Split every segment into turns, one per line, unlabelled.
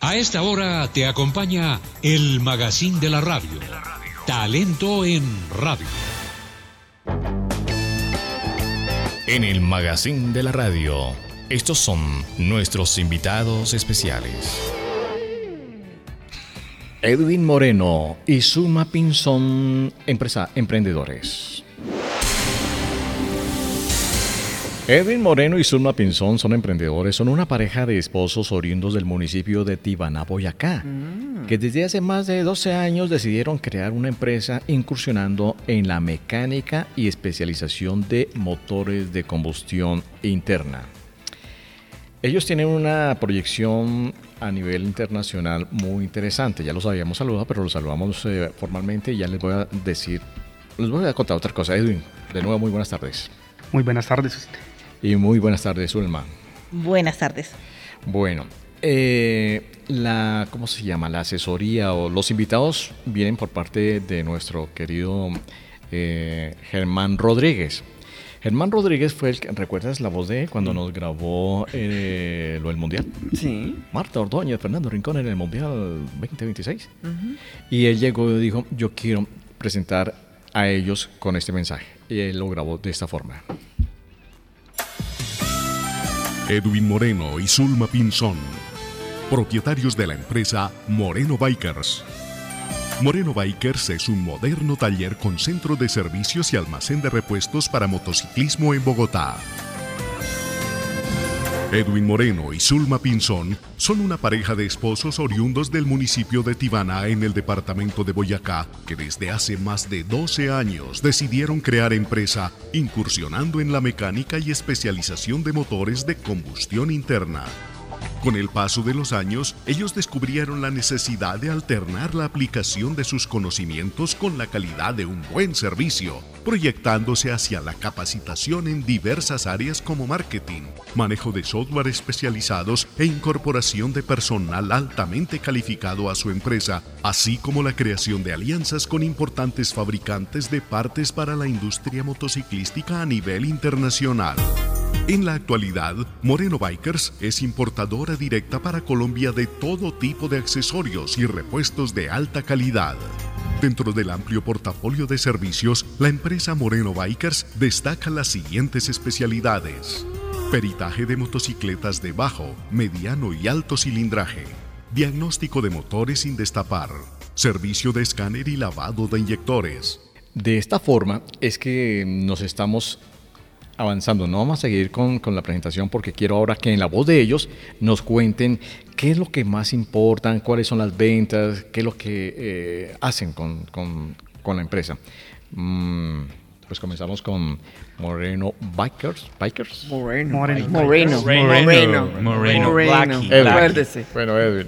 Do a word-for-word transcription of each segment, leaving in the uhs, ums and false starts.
A esta hora te acompaña el Magazine de la Radio. Talento en Radio.
En el Magazine de la Radio, estos son nuestros invitados especiales. Edwin Moreno y Zulma Pinzón, empresa, emprendedores. Edwin Moreno y Zulma Pinzón son emprendedores, son una pareja de esposos oriundos del municipio de Tibaná, Boyacá, mm. que desde hace más de doce años decidieron crear una empresa incursionando en la mecánica y especialización de motores de combustión interna. Ellos tienen una proyección a nivel internacional muy interesante. Ya los habíamos saludado, pero los saludamos eh, formalmente y ya les voy a decir, les voy a contar otra cosa. Edwin, de nuevo, muy buenas tardes.
Muy buenas tardes.
Y muy buenas tardes, Zulma.
Buenas tardes.
Bueno, eh, la, ¿cómo se llama? La asesoría o los invitados vienen por parte de nuestro querido eh, Germán Rodríguez. Germán Rodríguez fue el que, ¿recuerdas la voz de él cuando nos grabó eh, lo del Mundial?
Sí.
Marta Ordóñez, Fernando Rincón en el Mundial veinte veintiséis.
Uh-huh.
Y él llegó y dijo, yo quiero presentar a ellos con este mensaje. Y él lo grabó de esta forma.
Edwin Moreno y Zulma Pinzón, propietarios de la empresa Moreno Bikers. Moreno Bikers es un moderno taller con centro de servicios y almacén de repuestos para motociclismo en Bogotá. Edwin Moreno y Zulma Pinzón son una pareja de esposos oriundos del municipio de Tibaná en el departamento de Boyacá, que desde hace más de doce años decidieron crear empresa incursionando en la mecánica y especialización de motores de combustión interna. Con el paso de los años, ellos descubrieron la necesidad de alternar la aplicación de sus conocimientos con la calidad de un buen servicio, proyectándose hacia la capacitación en diversas áreas como marketing, manejo de software especializados e incorporación de personal altamente calificado a su empresa, así como la creación de alianzas con importantes fabricantes de partes para la industria motociclística a nivel internacional. En la actualidad, Moreno Bikers es importadora directa para Colombia de todo tipo de accesorios y repuestos de alta calidad. Dentro del amplio portafolio de servicios, la empresa Moreno Bikers destaca las siguientes especialidades: peritaje de motocicletas de bajo, mediano y alto cilindraje, diagnóstico de motores sin destapar, servicio de escáner y lavado de inyectores.
De esta forma es que nos estamos avanzando. No vamos a seguir con, con la presentación porque quiero ahora que en la voz de ellos nos cuenten qué es lo que más importa, cuáles son las ventas, qué es lo que eh, hacen con, con, con la empresa. Mm, pues comenzamos con Moreno Bikers. Bikers.
Moreno.
Moreno.
Moreno.
Moreno. Moreno.
Moreno.
Edwin.
Acuérdese.
Bueno, Edwin.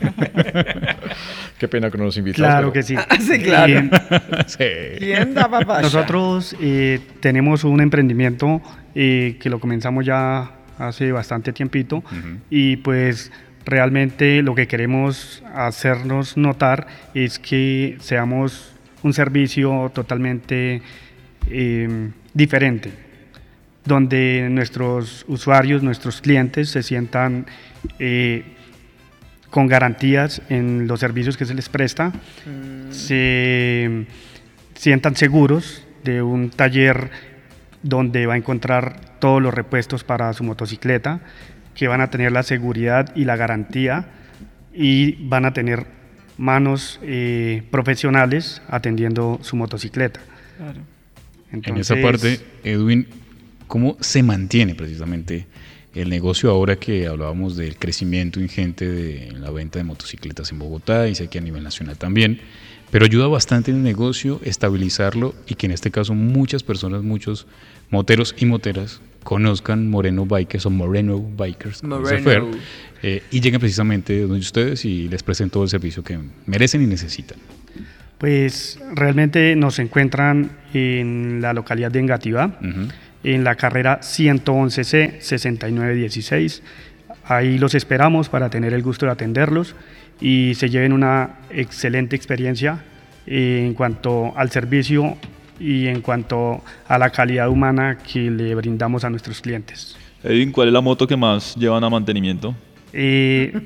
Qué pena que no nos invitas.
Claro
pero...
que sí.
Ah, sí, claro.
Y,
sí.
¿Quién da papaya?
nosotros eh, tenemos un emprendimiento eh, que lo comenzamos ya hace bastante tiempito. Uh-huh. Y pues realmente lo que queremos hacernos notar es que seamos un servicio totalmente eh, diferente, donde nuestros usuarios, nuestros clientes se sientan eh, con garantías en los servicios que se les presta, mm. se sientan seguros de un taller donde va a encontrar todos los repuestos para su motocicleta, que van a tener la seguridad y la garantía y van a tener manos eh, profesionales atendiendo su motocicleta.
Claro.
En
Entonces,
esa parte, Edwin, ¿cómo se mantiene precisamente el negocio ahora que hablábamos del crecimiento ingente de la venta de motocicletas en Bogotá y sé que a nivel nacional también, pero ayuda bastante en el negocio estabilizarlo y que en este caso muchas personas, muchos moteros y moteras conozcan Moreno Bikers o Moreno Bikers, como dice Fer, eh, y lleguen precisamente donde ustedes y les presten todo el servicio que merecen y necesitan?
Pues realmente nos encuentran en la localidad de Engativá, uh-huh. en la carrera ciento once C sesenta y nueve dieciséis. Ahí los esperamos para tener el gusto de atenderlos y se lleven una excelente experiencia en cuanto al servicio y en cuanto a la calidad humana que le brindamos a nuestros clientes.
Edwin, ¿cuál es la moto que más llevan a mantenimiento?
Eh,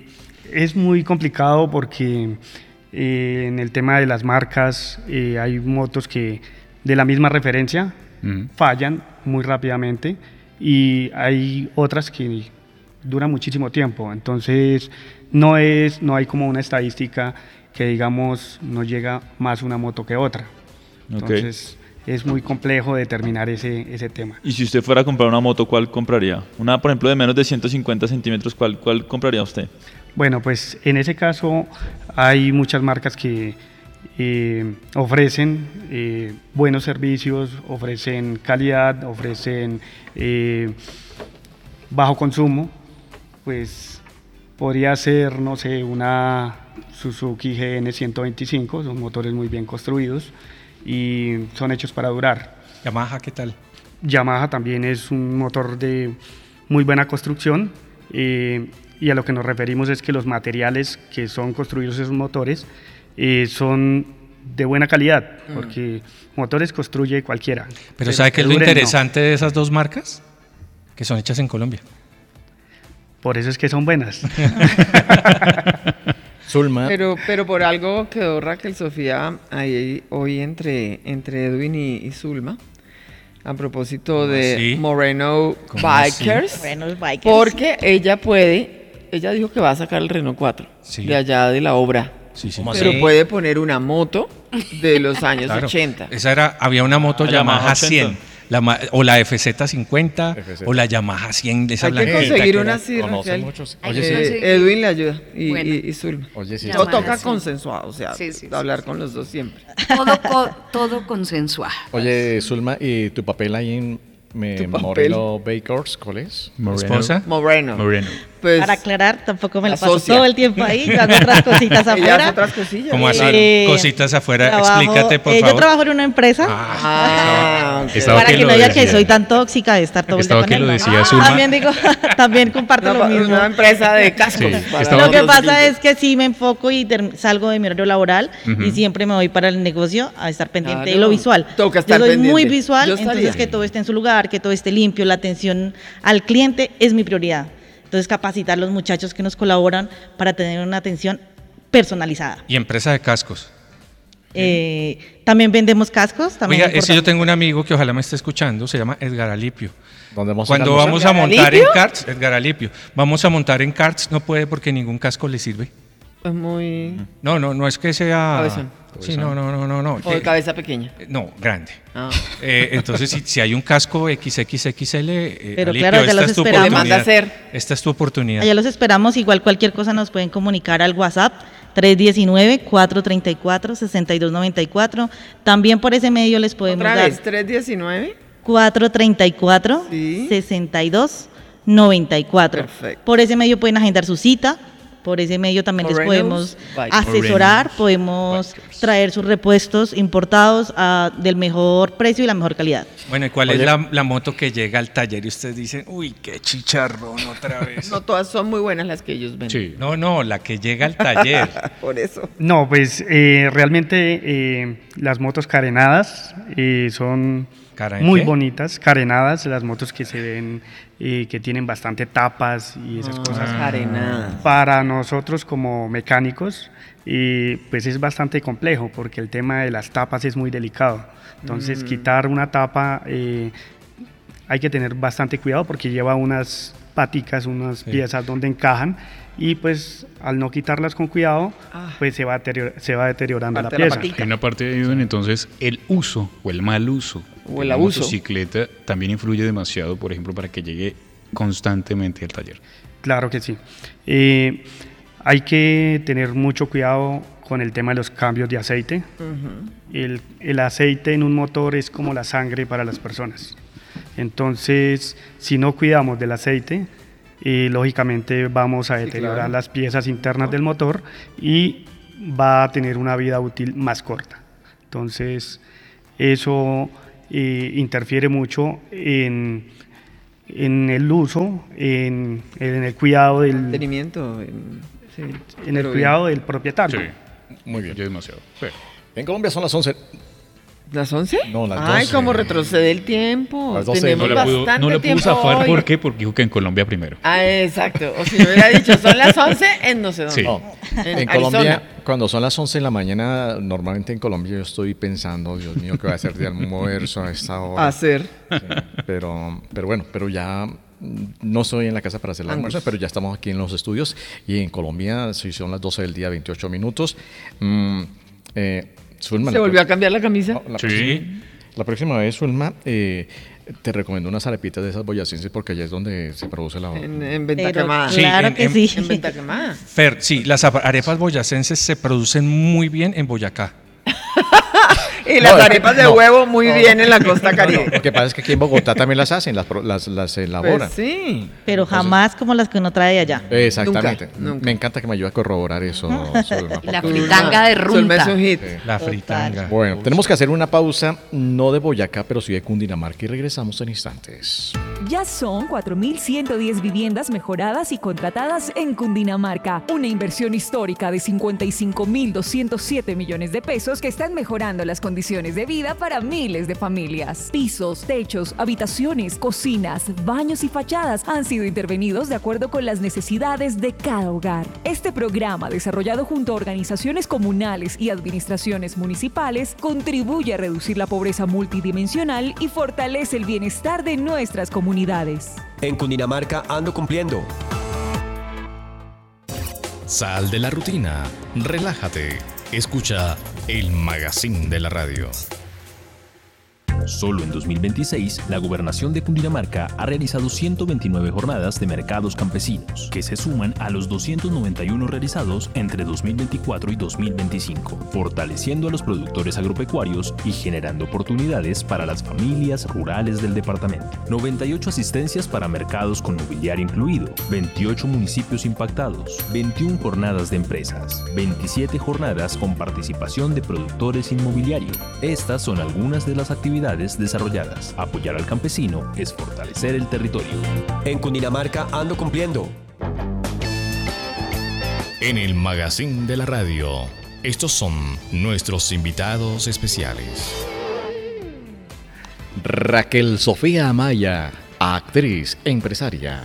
es muy complicado porque eh, en el tema de las marcas eh, hay motos que de la misma referencia uh-huh. fallan muy rápidamente y hay otras que duran muchísimo tiempo. Entonces no, es, no hay como una estadística que digamos no llega más una moto que otra. Entonces okay. es muy complejo determinar ese, ese tema.
Y si usted fuera a comprar una moto, ¿cuál compraría? Una, por ejemplo, de menos de ciento cincuenta centímetros, ¿cuál, cuál compraría usted?
Bueno, pues en ese caso hay muchas marcas que eh, ofrecen eh, buenos servicios, ofrecen calidad, ofrecen eh, bajo consumo. Pues podría ser, no sé, una Suzuki G N ciento veinticinco, son motores muy bien construidos y son hechos para durar.
Yamaha, ¿qué tal?
Yamaha también es un motor de muy buena construcción eh, y a lo que nos referimos es que los materiales que son construidos esos motores eh, son de buena calidad, mm. porque motores construye cualquiera.
Pero,
pero
¿sabe qué es lo interesante no. de esas dos marcas? Que son hechas en Colombia.
Por eso es que son buenas.
Zulma.
Pero, pero por algo quedó Raquel Sofía ahí hoy entre, entre Edwin y, y Zulma. A propósito de
así?
Moreno Bikers.
Moreno Bikers.
Porque ella puede, ella dijo que va a sacar el Renault cuatro sí. de allá de la obra.
Sí, sí.
Pero
así?
puede poner una moto de los años claro. ochenta.
Esa era, había una moto
la
Yamaha,
Yamaha
cien. La, o la F Z cincuenta F Z. O la Yamaha cien de esa blanquita.
Hay que conseguir una así, Raquel.
Oye,
eh, sí. Edwin le ayuda y, bueno. y, y Zulma.
Oye, sí.
Todo toca sí. consensuado, o sea, sí, sí, hablar sí, con sí. los dos siempre.
Todo, co todo consensuado.
Oye, Zulma, ¿y tu papel ahí en me, Moreno Bakers cuál es?
Moreno. ¿Esposa?
Moreno.
Moreno.
Pues, para aclarar, tampoco me la paso todo el tiempo ahí, yo hago otras cositas afuera.
otras cosillas.
¿Cómo así? Eh, cositas afuera, trabajo, explícate por
eh,
favor.
Yo trabajo en una empresa.
Ah,
okay. Para que no diga que soy tan tóxica de estar todo el día con él.
Lo decía
ah, también digo, también comparto
no,
lo mismo.
Una empresa de cascos.
Sí,
lo que pasa es que sí me enfoco y salgo de mi horario laboral uh-huh. y siempre me voy para el negocio a estar pendiente claro. de lo visual.
Toca estar
yo soy
pendiente.
muy visual, entonces que todo esté en su lugar, que todo esté limpio, la atención al cliente es mi prioridad. Entonces, capacitar a los muchachos que nos colaboran para tener una atención personalizada.
¿Y empresa de cascos?
Eh, también vendemos cascos. También
Oiga, es que yo tengo un amigo que ojalá me esté escuchando, se llama Edgar Alipio.
Vamos
Cuando
a
vamos a montar ¿Alipio? en karts, Edgar Alipio, vamos a montar en karts, no puede porque ningún casco le sirve.
Es muy...
No, no, no es que sea...
Cabezón.
Sí, no, no, no, no, no.
O de cabeza pequeña.
No, grande. Ah. Eh, entonces, si, si hay un casco equis equis equis ele, eh,
pero
Alipio,
claro, ya
esta
los
es tu
esperamos.
oportunidad.
Hacer.
Esta es tu oportunidad.
Allá los esperamos. Igual cualquier cosa nos pueden comunicar al WhatsApp tres uno nueve, cuatro tres cuatro, seis dos nueve cuatro. También por ese medio les podemos
¿Otra
dar.
vez? ¿tres uno nueve?
cuatro tres cuatro,
sí.
seis dos nueve cuatro.
Perfecto.
Por ese medio pueden agendar su cita. Por ese medio también Morenos, les podemos bikers. asesorar, podemos bikers. traer sus repuestos importados a, del mejor precio y la mejor calidad.
Bueno, ¿y cuál Oye. es la, la moto que llega al taller y ustedes dicen, uy, qué chicharrón otra vez?
No, todas son muy buenas las que ellos venden.
Sí. No, no, la que llega al taller.
Por eso.
No, pues eh, realmente eh, las motos carenadas eh, son muy qué? bonitas, carenadas, las motos que se ven, eh, que tienen bastante tapas y esas
ah,
cosas.
Carenadas.
Para nosotros como mecánicos, eh, pues es bastante complejo porque el tema de las tapas es muy delicado. Entonces, mm. quitar una tapa eh, hay que tener bastante cuidado porque lleva unas paticas, unas sí. piezas donde encajan y pues al no quitarlas con cuidado, ah. pues se va, deterior se va deteriorando la pieza.
En una parte de ahí, entonces, el uso o el mal uso
o el
de la
abuso.
motocicleta también influye demasiado, por ejemplo, para que llegue constantemente al taller.
Claro que sí. Eh, hay que tener mucho cuidado con el tema de los cambios de aceite. Uh-huh. el, el aceite en un motor es como la sangre para las personas. Entonces, si no cuidamos del aceite, eh, lógicamente vamos a deteriorar sí, claro. las piezas internas del motor y va a tener una vida útil más corta. Entonces, eso eh, interfiere mucho en, en el uso, en, en el cuidado del
mantenimiento, en,
sí, en el cuidado bien. del propietario.
Sí, muy bien, ya demasiado. Sí.
En Colombia son las once.
¿Las once?
No, las
Ay,
doce.
cómo retrocede el tiempo.
Las doce.
Tenemos
No le pudo,
bastante
no le pudo
tiempo
zafar,
hoy.
¿por qué? Porque dijo que en Colombia primero.
Ah, exacto. O si me hubiera dicho, son las once en no sé dónde.
Sí.
No,
En
en,
Arizona.
Colombia, cuando son las once de la mañana, normalmente en Colombia yo estoy pensando, Dios mío, ¿qué voy a hacer de almuerzo a esta hora?
Hacer.
Sí, pero, pero bueno, pero ya mm, no estoy en la casa para hacer el almuerzo,
Angus.
pero ya estamos aquí en los estudios y en Colombia, si son las doce del día, veintiocho minutos. Mm, eh, Zulma,
¿Se
la
volvió
pro-
a cambiar la camisa?
no, la
Sí.
próxima- La próxima vez, Zulma, eh, te recomiendo unas arepitas de esas boyacenses porque allá es donde se produce la...
En, en Venta
Pero
Quemada.
Sí,
claro
en-
que
en-
sí.
En Venta Quemada.
Fer, sí, las arepas boyacenses se producen muy bien en Boyacá.
Y las
No,
arepas de
no.
huevo muy bien en la costa caribe.
Lo que pasa es que aquí en Bogotá también las hacen, las, pro- las, las elaboran.
Pues sí.
Pero jamás como las que uno trae de allá.
Exactamente.
Nunca, nunca.
Me encanta que me ayude a corroborar eso, Zulma.
La
porque-
fritanga de
Zulma es un
runta.
hit.
La fritanga.
Bueno, tenemos que hacer una pausa, no de Boyacá, pero sí de Cundinamarca y regresamos en instantes.
Ya son cuatro mil ciento diez viviendas mejoradas y contratadas en Cundinamarca. Una inversión histórica de cincuenta y cinco mil doscientos siete millones de pesos que están mejorando las condiciones de vida para miles de familias. Pisos, techos, habitaciones, cocinas, baños y fachadas han sido intervenidos de acuerdo con las necesidades de cada hogar. Este programa, desarrollado junto a organizaciones comunales y administraciones municipales, contribuye a reducir la pobreza multidimensional y fortalece el bienestar de nuestras comunidades.
En Cundinamarca ando cumpliendo.
Sal de la rutina, relájate, escucha el Magazine de la Radio.
Solo en dos mil veintiséis, la Gobernación de Cundinamarca ha realizado ciento veintinueve jornadas de mercados campesinos, que se suman a los doscientos noventa y uno realizados entre dos mil veinticuatro y dos mil veinticinco, fortaleciendo a los productores agropecuarios y generando oportunidades para las familias rurales del departamento. noventa y ocho asistencias para mercados con mobiliario incluido, veintiocho municipios impactados, veintiuna jornadas de empresas, veintisiete jornadas con participación de productores inmobiliario. Estas son algunas de las actividades desarrolladas. Apoyar al campesino es fortalecer el territorio.
En Cundinamarca ando cumpliendo.
En el Magazine de la Radio, estos son nuestros invitados especiales.
Raquel Sofía Amaya, actriz, empresaria.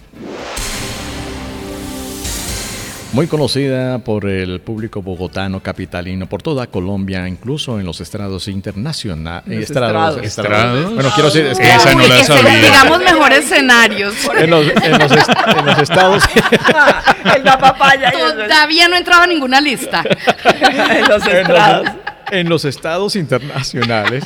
Muy conocida por el público bogotano, capitalino, por toda Colombia, incluso en los estrados internacionales.
Los estrados.
¿Estrados?
Bueno, quiero decir, es que
Esa no
Uy,
la
que se-
sabía.
digamos mejor escenarios.
en los, en los est- en los estados.
El papaya.
Todavía no entraba en ninguna lista.
En los
en,
estrados.
los, en los estados internacionales.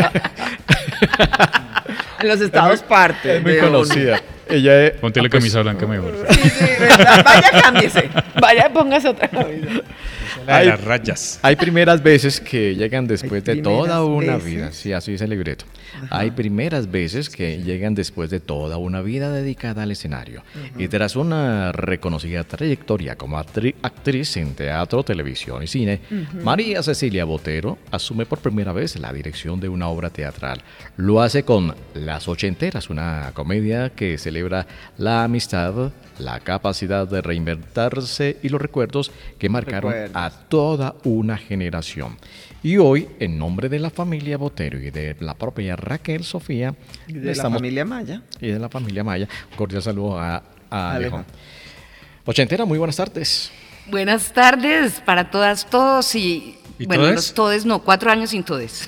En los estados parte.
Es muy
de
conocida. Ella es,
Ponte la
pues,
camisa blanca mejor.
Sí, sí, ¿verdad? Vaya, cámbiese. Vaya, póngase otra camisa.
La de
Hay-
las rayas.
Hay primeras veces que llegan después de
primeras
toda una
veces.
vida. Sí, así dice el libreto. Hay primeras veces que llegan después de toda una vida dedicada al escenario. Y tras una reconocida trayectoria como actri- actriz en teatro, televisión y cine,
Ujú.
María Cecilia Botero asume por primera vez la dirección de una obra teatral. Lo hace con Las Ochenteras, una comedia que celebra la amistad, la capacidad de reinventarse y los recuerdos que marcaron
Recuerdos.
a toda una generación. Y hoy, en nombre de la familia Botero y de la propia Raquel Sofía,
Y de la
estamos-
familia Maya.
y de la familia Maya, un cordial saludo a, a
Alejo.
Alejo. Ochentera, muy buenas tardes.
Buenas tardes para todas, todos y,
¿Y
bueno,
todes?
los todes no, cuatro años sin todes.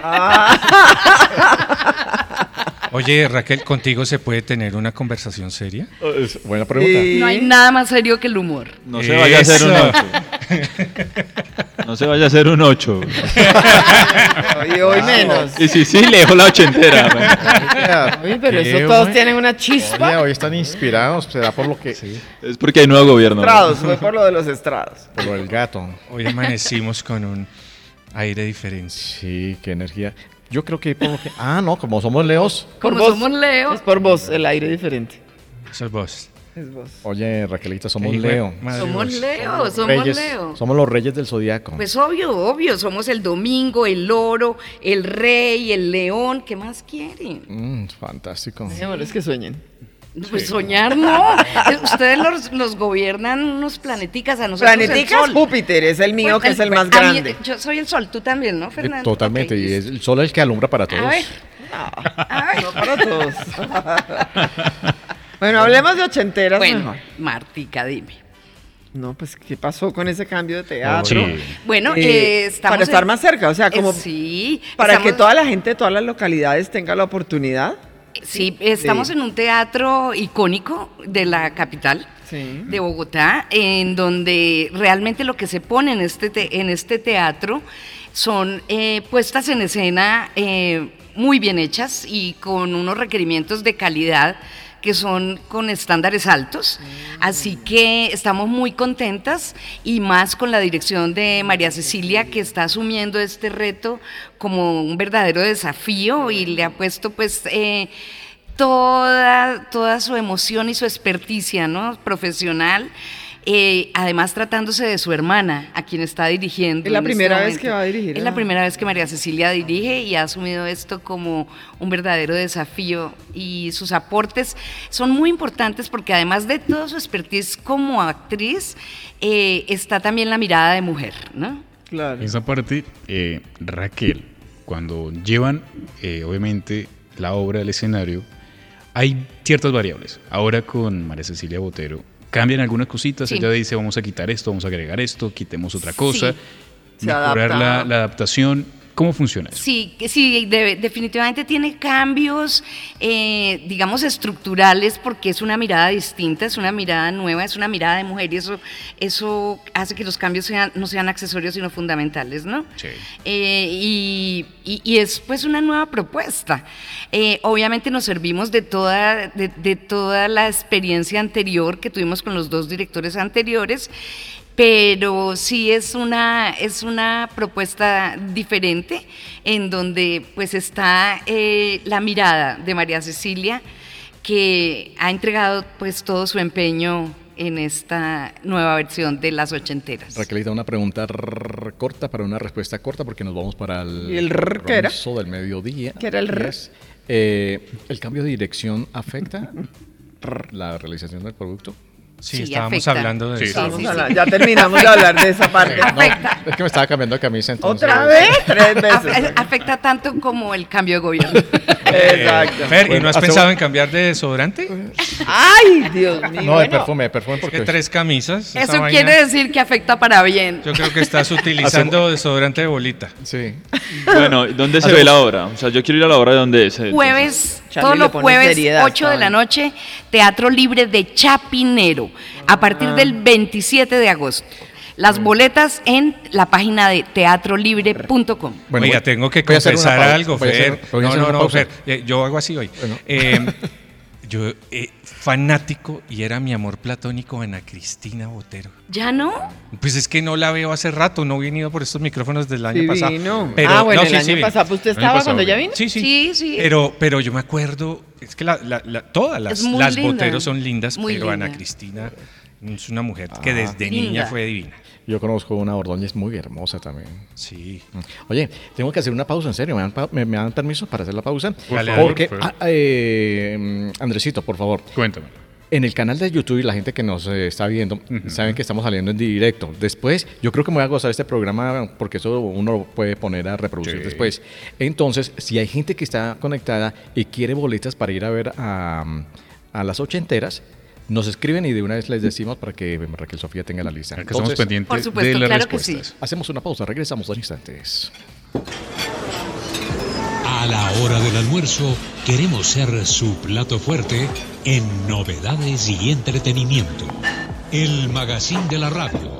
Oye, Raquel, ¿contigo se puede tener una conversación seria?
Buena
No hay nada más serio que el humor.
No se vaya a hacer un
Eso.
ocho. No se vaya a hacer un ocho.
Y hoy menos.
Y sí, sí, lejos la ochentera.
Oye, pero
Qué
eso todos
bueno.
tienen una chispa.
Oye, hoy están inspirados, será por lo que...
Es porque hay nuevo gobierno.
Estrados, fue por lo de los estrados.
Por lo del gato.
Hoy amanecimos con un aire diferente.
Sí, qué energía. Yo creo que por lo que... Ah, no, como somos leos.
Por
Como
vos.
somos Leo.
Es por vos, el aire diferente.
Sos vos.
Es vos.
Oye, Raquelita, somos
Qué hijo de
Leo.
madre
Somos
vos.
Leo, somos
Reyes,
Leo.
Somos los reyes del zodiaco.
Pues obvio, obvio, somos el domingo, el loro, el rey, el león, ¿qué más quieren?
Mm, fantástico.
Dejémosles que sueñen.
Pues soñar no. Ustedes los, los gobiernan unos planeticas, a nosotros
Planeticas,
el sol.
Júpiter es el mío,
Bueno,
que es el
pues,
más
a mí-
grande.
yo soy el sol, tú también, ¿no,
Eh,
Fernando?
Totalmente,
Ok,
y es el sol el que alumbra para todos.
A ver.
No para todos. Bueno, hablemos de ochenteras
Bueno,
mejor.
Martica, dime.
No, pues, ¿qué pasó con ese cambio de teatro?
Sí.
Bueno,
Eh,
eh, estamos
para estar
en-
más cerca, o sea, como
eh, sí,
para
estamos-
que toda la gente de todas las localidades tenga la oportunidad.
Sí, estamos
Sí.
en un teatro icónico de la capital.
Sí.
De Bogotá, en donde realmente lo que se pone en este, te- en este teatro son eh, puestas en escena eh, muy bien hechas y con unos requerimientos de calidad que son con estándares altos, así que estamos muy contentas y más con la dirección de María Cecilia, que está asumiendo este reto como un verdadero desafío y le ha puesto pues eh, toda, toda su emoción y su experticia, ¿no?, profesional. Eh, además tratándose de su hermana, a quien está dirigiendo.
Es la
en este
primera vez
momento.
que va a dirigir,
Es la
ah.
primera vez que María Cecilia dirige y ha asumido esto como un verdadero desafío. Y sus aportes son muy importantes porque además de toda su expertise como actriz, eh, está también la mirada de mujer, ¿no?
Claro.
Esa parte, eh, Raquel, cuando llevan, eh, obviamente, la obra al escenario, hay ciertas variables. Ahora con María Cecilia Botero, cambian algunas cositas,
Sí.
ella dice vamos a quitar esto, vamos a agregar esto, quitemos otra cosa,
Sí.
mejorar
Se
la,
adapta.
la adaptación. ¿Cómo funciona eso?
Sí, que sí, de- definitivamente tiene cambios, eh, digamos, estructurales, porque es una mirada distinta, es una mirada nueva, es una mirada de mujer y eso, eso hace que los cambios sean, no sean accesorios, sino fundamentales, ¿no?
Sí.
Eh, y, y- y es pues una nueva propuesta. Eh, obviamente nos servimos de toda, de, de toda la experiencia anterior que tuvimos con los dos directores anteriores, pero sí es una, es una propuesta diferente en donde pues está eh, la mirada de María Cecilia, que ha entregado pues todo su empeño en esta nueva versión de Las Ochenteras.
Raquelita, una pregunta rrr, corta para una respuesta corta porque nos vamos para el,
¿Y el rrr qué era?
almuerzo del mediodía.
¿Qué era el rrr?
Yes. Eh, ¿El cambio de dirección afecta la realización del producto?
Sí,
Sí,
estábamos
afecta.
hablando de
Sí,
eso.
sí,
Estábamos
sí,
hablando-
sí.
Ya terminamos de hablar de esa parte.
No, es que me estaba cambiando de camisa entonces.
¿Otra vez? Tres veces.
Af- Afecta tanto como el cambio de gobierno.
Exacto.
Fer, ¿y
Bueno,
no has
hace-
pensado en cambiar de desodorante?
¡Ay, Dios mío!
No, de
Bueno,
perfume, de perfume
Es
porque
que tres camisas. esa
Eso
vaina,
quiere decir que afecta para bien.
Yo creo que estás utilizando desodorante de bolita.
sí.
Bueno, ¿dónde se ve la obra? O sea, yo quiero ir a la obra de dónde es. entonces.
Jueves,
Charlie
todos
le
los
pone
jueves,
seriedad,
ocho de la
¿saben?
noche, Teatro Libre de Chapinero, a partir del veintisiete de agosto. Las boletas en la página de teatro libre punto com.
Bueno,
Oiga,
voy-
tengo que
voy a hacer una
confesar
pausa,
algo,
voy a hacer-
Fer.
voy a
No,
hacer
no,
una
no,
pausa.
Fer. eh, yo hago así hoy.
Bueno.
Eh, yo, eh, fanático, y era mi amor platónico Ana Cristina Botero.
¿Ya no?
Pues es que no la veo hace rato, no he venido por estos micrófonos del año
Sí
pasado.
vino.
Pero,
Ah, bueno,
no,
el
sí,
año
sí vino.
pasado. ¿Usted
El año
estaba
pasado
cuando ella
vino.
vino?
Sí, sí.
Sí, sí.
Pero, pero yo me acuerdo, es que la, la- la- todas las,
Es muy
las
linda.
Boteros son lindas,
Muy
pero Ana
linda.
Cristina es una mujer que
Ah.
desde
Linda.
niña fue divina.
Yo conozco una Ordóñez muy hermosa también.
Sí.
Oye, tengo que hacer una pausa, en serio. ¿Me dan, pa- me, me dan permiso para hacer la pausa?
Dale,
Porque,
dale, por
ah, eh, Andresito, por favor.
Cuéntame.
En el canal de YouTube y la gente que nos eh, está viendo, saben que estamos saliendo en directo. Después, yo creo que me voy a gozar este programa porque eso uno lo puede poner a reproducir
Sí.
después. Entonces, si hay gente que está conectada y quiere boletas para ir a ver a, a las ochenteras, nos escriben y de una vez les decimos para que Raquel Sofía tenga la lista.
Que estamos
Entonces,
pendientes
Por supuesto,
de las
claro que
respuestas.
sí.
hacemos una pausa, regresamos en instantes.
A la hora del almuerzo queremos ser su plato fuerte en novedades y entretenimiento. El Magazine de la Radio.